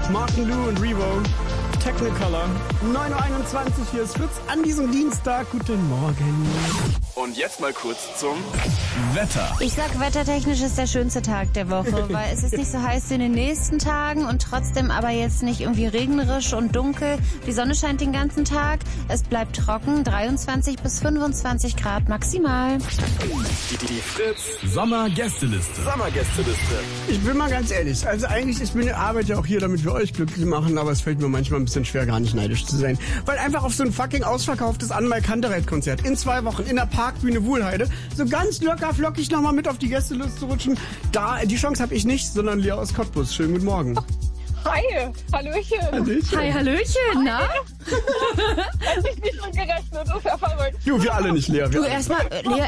Martin Lou und Revo. Technicolor. 9.21 Uhr, hier ist Fritz an diesem Dienstag. Guten Morgen. Und jetzt mal kurz zum Wetter. Ich sag, wettertechnisch ist der schönste Tag der Woche, weil es ist nicht so heiß wie in den nächsten Tagen und trotzdem aber jetzt nicht irgendwie regnerisch und dunkel. Die Sonne scheint den ganzen Tag. Es bleibt trocken, 23 bis 25 Grad maximal. Die Fritz Sommergästeliste. Ich bin mal ganz ehrlich, also eigentlich, ich arbeite ja auch hier, damit wir euch glücklich machen, aber es fällt mir manchmal ein bisschen schwer, gar nicht neidisch zu sein. Weil einfach auf so ein fucking ausverkauftes Anmal-Kantereit-Konzert in 2 Wochen in der Parkbühne Wuhlheide so ganz locker flockig nochmal mit auf die Gästeliste zu rutschen, die Chance habe ich nicht, sondern Lea aus Cottbus. Schönen guten Morgen. Hi, Hallöchen. Hi, Hallöchen, na? Hätte ich nicht mit gerechnet, das ist ja verrückt. Jo, wir alle nicht, Lea. Du, Lea,